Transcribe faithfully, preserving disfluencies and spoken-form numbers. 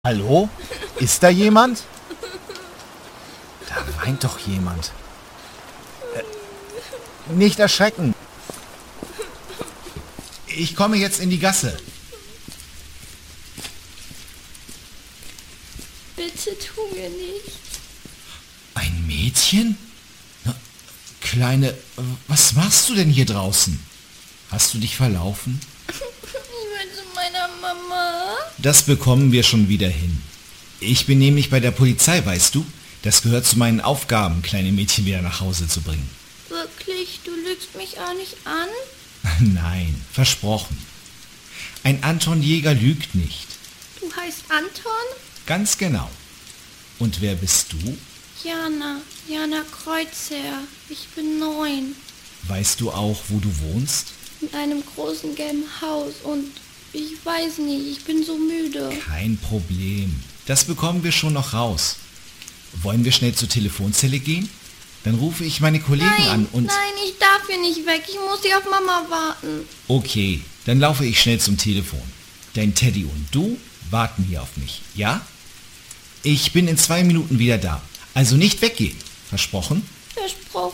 Hallo? Ist da jemand? Da weint doch jemand. Äh, nicht erschrecken. Ich komme jetzt in die Gasse. Bitte tu mir nichts. Ein Mädchen? Na, Kleine, was machst du denn hier draußen? Hast du dich verlaufen? Ich will zu meiner Mama. Das bekommen wir schon wieder hin. Ich bin nämlich bei der Polizei, weißt du? Das gehört zu meinen Aufgaben, kleine Mädchen wieder nach Hause zu bringen. Wirklich? Du lügst mich auch nicht an? Nein, versprochen. Ein Anton Jäger lügt nicht. Du heißt Anton? Ganz genau. Und wer bist du? Jana. Jana Kreuzherr. Ich bin neun. Weißt du auch, wo du wohnst? In einem großen gelben Haus und ich weiß nicht, ich bin so müde. Kein Problem. Das bekommen wir schon noch raus. Wollen wir schnell zur Telefonzelle gehen? Dann rufe ich meine Kollegen Nein, an und... nein, ich darf hier nicht weg. Ich muss hier auf Mama warten. Okay, dann laufe ich schnell zum Telefon. Dein Teddy und du warten hier auf mich, ja? Ich bin in zwei Minuten wieder da. Also nicht weggehen. Versprochen? Versprochen.